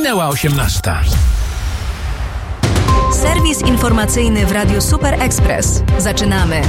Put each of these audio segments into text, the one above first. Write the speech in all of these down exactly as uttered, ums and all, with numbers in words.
Minęła osiemnasta. Serwis informacyjny w Radiu Super Express. Zaczynamy.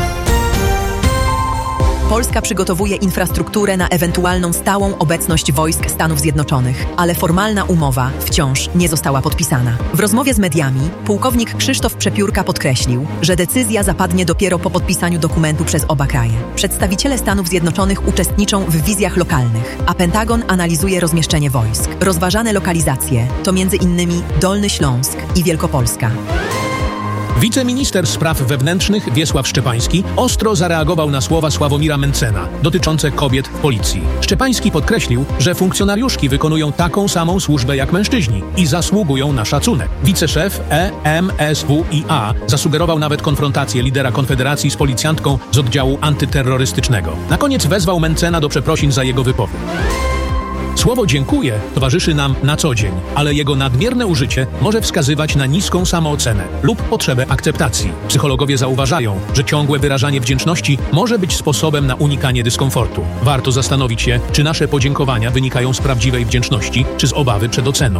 Polska przygotowuje infrastrukturę na ewentualną stałą obecność wojsk Stanów Zjednoczonych, ale formalna umowa wciąż nie została podpisana. W rozmowie z mediami pułkownik Krzysztof Przepiórka podkreślił, że decyzja zapadnie dopiero po podpisaniu dokumentu przez oba kraje. Przedstawiciele Stanów Zjednoczonych uczestniczą w wizjach lokalnych, a Pentagon analizuje rozmieszczenie wojsk. Rozważane lokalizacje to między innymi Dolny Śląsk i Wielkopolska. Wiceminister Spraw Wewnętrznych Wiesław Szczepański ostro zareagował na słowa Sławomira Mentzena dotyczące kobiet w policji. Szczepański podkreślił, że funkcjonariuszki wykonują taką samą służbę jak mężczyźni i zasługują na szacunek. Wiceszef E M S W I A zasugerował nawet konfrontację lidera Konfederacji z policjantką z oddziału antyterrorystycznego. Na koniec wezwał Mentzena do przeprosin za jego wypowiedź. Słowo dziękuję towarzyszy nam na co dzień, ale jego nadmierne użycie może wskazywać na niską samoocenę lub potrzebę akceptacji. Psychologowie zauważają, że ciągłe wyrażanie wdzięczności może być sposobem na unikanie dyskomfortu. Warto zastanowić się, czy nasze podziękowania wynikają z prawdziwej wdzięczności, czy z obawy przed oceną.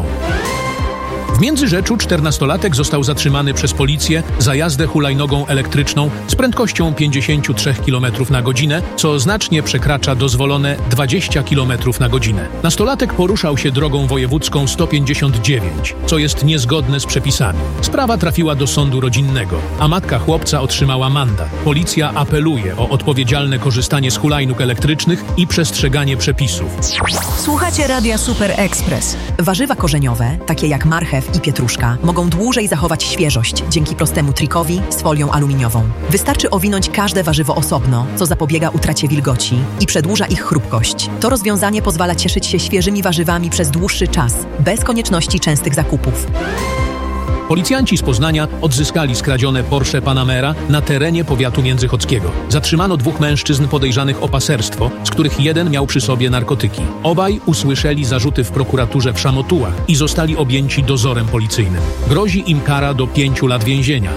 W Międzyrzeczu czternastolatek został zatrzymany przez policję za jazdę hulajnogą elektryczną z prędkością pięćdziesiąt trzy kilometry na godzinę, co znacznie przekracza dozwolone dwadzieścia kilometrów na godzinę. Nastolatek poruszał się drogą wojewódzką sto pięćdziesiąt dziewięć, co jest niezgodne z przepisami. Sprawa trafiła do sądu rodzinnego, a matka chłopca otrzymała mandat. Policja apeluje o odpowiedzialne korzystanie z hulajnóg elektrycznych i przestrzeganie przepisów. Słuchacie Radia Super Express. Warzywa korzeniowe, takie jak marchew i pietruszka, mogą dłużej zachować świeżość dzięki prostemu trikowi z folią aluminiową. Wystarczy owinąć każde warzywo osobno, co zapobiega utracie wilgoci i przedłuża ich chrupkość. To rozwiązanie pozwala cieszyć się świeżymi warzywami przez dłuższy czas, bez konieczności częstych zakupów. Policjanci z Poznania odzyskali skradzione Porsche Panamera na terenie powiatu międzychodzkiego. Zatrzymano dwóch mężczyzn podejrzanych o paserstwo, z których jeden miał przy sobie narkotyki. Obaj usłyszeli zarzuty w prokuraturze w Szamotułach i zostali objęci dozorem policyjnym. Grozi im kara do pięciu lat więzienia.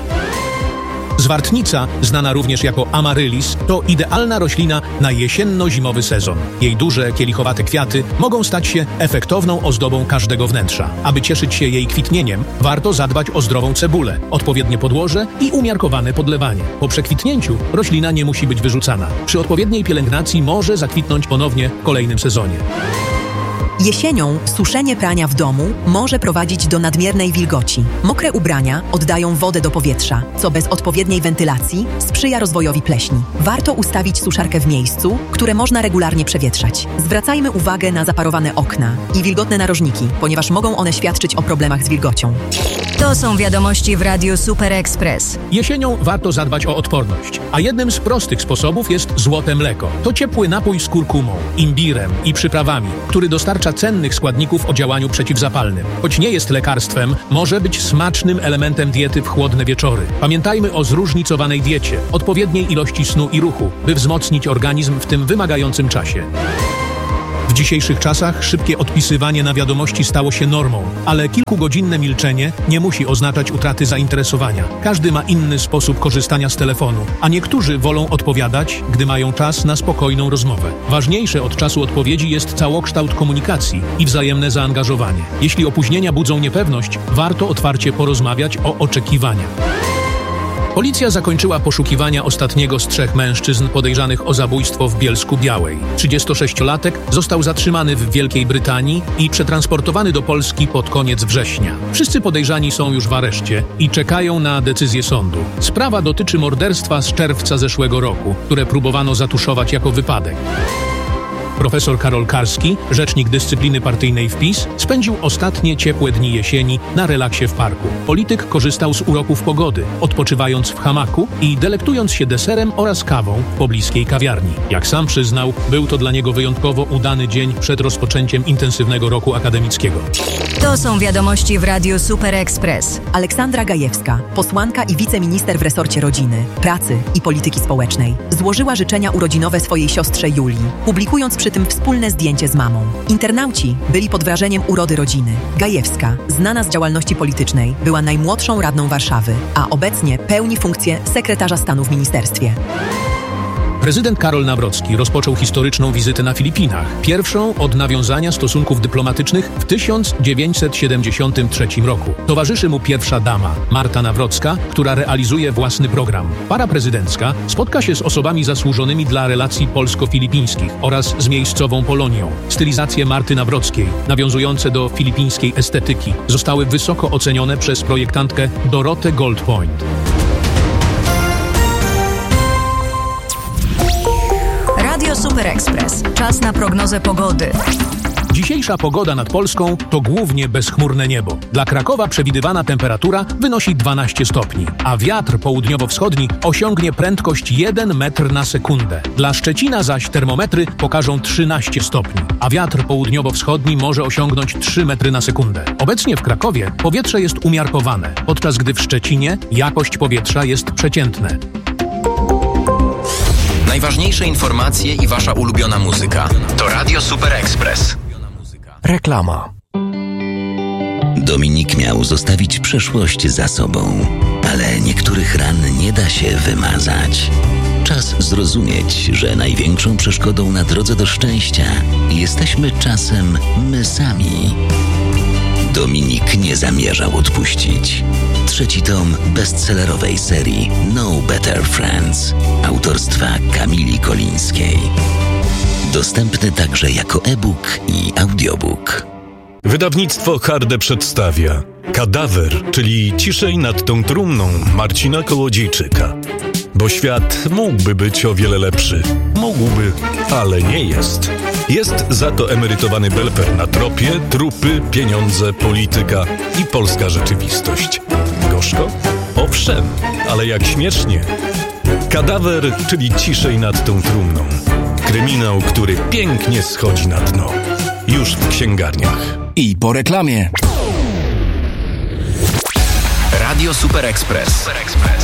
Zwartnica, znana również jako amaryllis, to idealna roślina na jesienno-zimowy sezon. Jej duże, kielichowate kwiaty mogą stać się efektowną ozdobą każdego wnętrza. Aby cieszyć się jej kwitnieniem, warto zadbać o zdrową cebulę, odpowiednie podłoże i umiarkowane podlewanie. Po przekwitnięciu roślina nie musi być wyrzucana. Przy odpowiedniej pielęgnacji może zakwitnąć ponownie w kolejnym sezonie. Jesienią suszenie prania w domu może prowadzić do nadmiernej wilgoci. Mokre ubrania oddają wodę do powietrza, co bez odpowiedniej wentylacji sprzyja rozwojowi pleśni. Warto ustawić suszarkę w miejscu, które można regularnie przewietrzać. Zwracajmy uwagę na zaparowane okna i wilgotne narożniki, ponieważ mogą one świadczyć o problemach z wilgocią. To są wiadomości w Radiu Super Express. Jesienią warto zadbać o odporność, a jednym z prostych sposobów jest złote mleko. To ciepły napój z kurkumą, imbirem i przyprawami, który dostarcza cennych składników o działaniu przeciwzapalnym. Choć nie jest lekarstwem, może być smacznym elementem diety w chłodne wieczory. Pamiętajmy o zróżnicowanej diecie, odpowiedniej ilości snu i ruchu, by wzmocnić organizm w tym wymagającym czasie. W dzisiejszych czasach szybkie odpisywanie na wiadomości stało się normą, ale kilkugodzinne milczenie nie musi oznaczać utraty zainteresowania. Każdy ma inny sposób korzystania z telefonu, a niektórzy wolą odpowiadać, gdy mają czas na spokojną rozmowę. Ważniejsze od czasu odpowiedzi jest całokształt komunikacji i wzajemne zaangażowanie. Jeśli opóźnienia budzą niepewność, warto otwarcie porozmawiać o oczekiwaniach. Policja zakończyła poszukiwania ostatniego z trzech mężczyzn podejrzanych o zabójstwo w Bielsku-Białej. trzydziestosześciolatek został zatrzymany w Wielkiej Brytanii i przetransportowany do Polski pod koniec września. Wszyscy podejrzani są już w areszcie i czekają na decyzję sądu. Sprawa dotyczy morderstwa z czerwca zeszłego roku, które próbowano zatuszować jako wypadek. Profesor Karol Karski, rzecznik dyscypliny partyjnej w PiS, spędził ostatnie ciepłe dni jesieni na relaksie w parku. Polityk korzystał z uroków pogody, odpoczywając w hamaku i delektując się deserem oraz kawą w pobliskiej kawiarni. Jak sam przyznał, był to dla niego wyjątkowo udany dzień przed rozpoczęciem intensywnego roku akademickiego. To są wiadomości w Radiu Super Express. Aleksandra Gajewska, posłanka i wiceminister w resorcie rodziny, pracy i polityki społecznej, złożyła życzenia urodzinowe swojej siostrze Julii, publikując przy tym wspólne zdjęcie z mamą. Internauci byli pod wrażeniem urody rodziny. Gajewska, znana z działalności politycznej, była najmłodszą radną Warszawy, a obecnie pełni funkcję sekretarza stanu w ministerstwie. Prezydent Karol Nawrocki rozpoczął historyczną wizytę na Filipinach, pierwszą od nawiązania stosunków dyplomatycznych w tysiąc dziewięćset siedemdziesiątym trzecim roku. Towarzyszy mu pierwsza dama, Marta Nawrocka, która realizuje własny program. Para prezydencka spotka się z osobami zasłużonymi dla relacji polsko-filipińskich oraz z miejscową Polonią. Stylizacje Marty Nawrockiej, nawiązujące do filipińskiej estetyki, zostały wysoko ocenione przez projektantkę Dorotę Goldpoint. Radio Super Express. Czas na prognozę pogody. Dzisiejsza pogoda nad Polską to głównie bezchmurne niebo. Dla Krakowa przewidywana temperatura wynosi dwanaście stopni, a wiatr południowo-wschodni osiągnie prędkość jeden metr na sekundę. Dla Szczecina zaś termometry pokażą trzynaście stopni, a wiatr południowo-wschodni może osiągnąć trzy metry na sekundę. Obecnie w Krakowie powietrze jest umiarkowane, podczas gdy w Szczecinie jakość powietrza jest przeciętne. Najważniejsze informacje i wasza ulubiona muzyka to Radio Super Express. Reklama. Dominik miał zostawić przeszłość za sobą, ale niektórych ran nie da się wymazać. Czas zrozumieć, że największą przeszkodą na drodze do szczęścia jesteśmy czasem my sami. Dominik nie zamierzał odpuścić. Trzeci tom bestsellerowej serii No Better Friends autorstwa Kamili Kolińskiej. Dostępny także jako e-book i audiobook. Wydawnictwo Harde przedstawia Kadawer, czyli Ciszej nad tą trumną Marcina Kołodziejczyka. Bo świat mógłby być o wiele lepszy. Mógłby, ale nie jest. Jest za to emerytowany belper na tropie, trupy, pieniądze, polityka i polska rzeczywistość. Gorzko? Owszem, ale jak śmiesznie. Kadawer, czyli Ciszej nad tą trumną. Kryminał, który pięknie schodzi na dno. Już w księgarniach. I po reklamie. Radio Super Express.